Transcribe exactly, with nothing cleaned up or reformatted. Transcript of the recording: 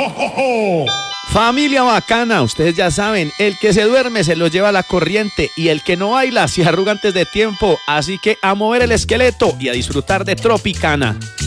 Familia bacana, ustedes ya saben, el que se duerme se lo lleva la corriente y el que no baila se arruga antes de tiempo, así que a mover el esqueleto y a disfrutar de Tropicana.